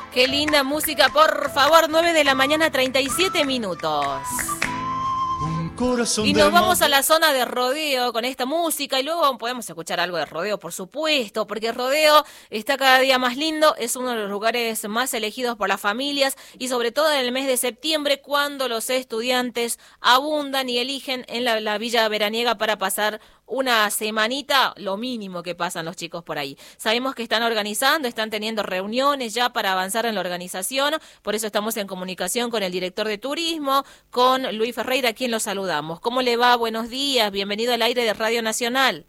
Qué linda música, por favor, 9 de la mañana, 37 minutos. Y nos vamos a la zona de rodeo con esta música y luego podemos escuchar algo de rodeo, por supuesto, porque el rodeo está cada día más lindo, es uno de los lugares más elegidos por las familias y sobre todo en el mes de septiembre cuando los estudiantes abundan y eligen en la villa veraniega para pasar una semanita, lo mínimo que pasan los chicos por ahí. Sabemos que están organizando, están teniendo reuniones ya para avanzar en la organización, por eso estamos en comunicación con el director de turismo, con Luis Ferreira, a quien lo saludamos. ¿Cómo le va? Buenos días, bienvenido al aire de Radio Nacional.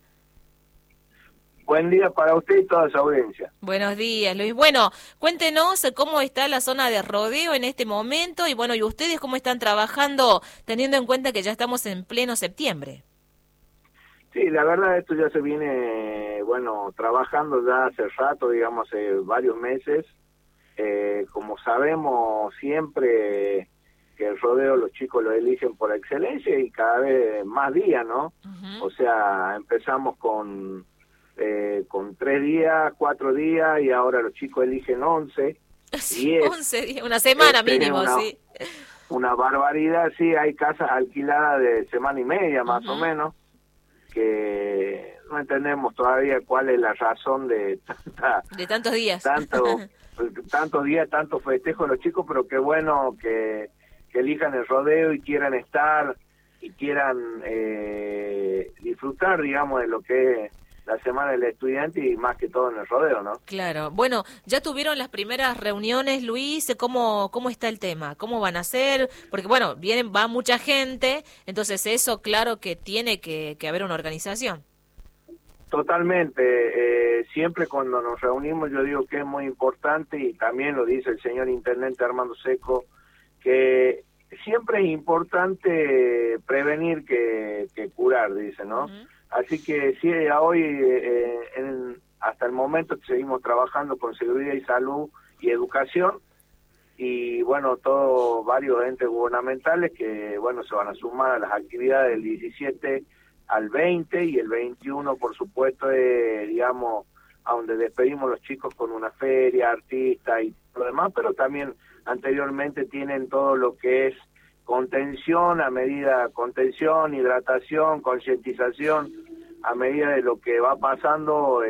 Buen día para usted y toda su audiencia. Buenos días, Luis. Bueno, cuéntenos cómo está la zona de rodeo en este momento y bueno, ¿y ustedes cómo están trabajando teniendo en cuenta que ya estamos en pleno septiembre? Sí, la verdad esto ya se viene, trabajando ya hace rato, digamos, hace varios meses. Como sabemos siempre que el rodeo los chicos lo eligen por excelencia y cada vez más días, ¿no? Uh-huh. O sea, empezamos con 3 días, 4 días y ahora los chicos eligen 11, Sí, 10. 11 días, una semana mínimo, sí. Una barbaridad, sí, hay casas alquiladas de semana y media más Uh-huh. o menos, que no entendemos todavía cuál es la razón de De tantos días. tantos días, tantos festejos de los chicos, pero qué bueno que elijan el rodeo y quieran estar y quieran disfrutar, digamos, de lo que es la semana del estudiante y más que todo en el rodeo, ¿no? Claro. Bueno, ya tuvieron las primeras reuniones, Luis. ¿Cómo está el tema? ¿Cómo van a ser? Porque bueno, va mucha gente, entonces eso claro que tiene que haber una organización. Totalmente, siempre cuando nos reunimos yo digo que es muy importante y también lo dice el señor intendente Armando Seco, que siempre es importante prevenir que curar, dice, ¿no? Uh-huh. Así que sí, hoy hasta el momento seguimos trabajando con seguridad y salud y educación y bueno, todos varios entes gubernamentales que bueno se van a sumar a las actividades del 17 al 20 y el 21 por supuesto digamos a donde despedimos los chicos con una feria, artistas y lo demás, pero también anteriormente tienen todo lo que es contención, hidratación, concientización, a medida de lo que va pasando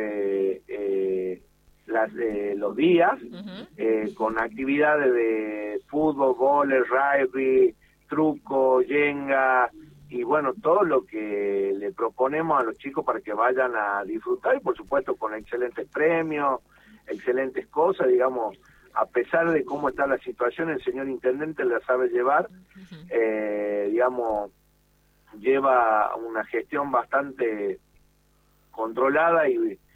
los días, Uh-huh. con actividades de fútbol, vóley, rugby, truco, yenga, y bueno, todo lo que le proponemos a los chicos para que vayan a disfrutar y por supuesto con excelentes premios, excelentes cosas, digamos, a pesar de cómo está la situación, el señor intendente la sabe llevar, digamos, lleva una gestión bastante controlada y